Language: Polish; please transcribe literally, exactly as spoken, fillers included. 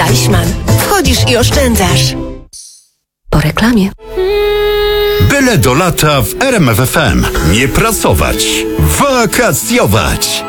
Talisman. Wchodzisz i oszczędzasz. Po reklamie. Byle do lata w R M F F M. Nie pracować, wakacjować.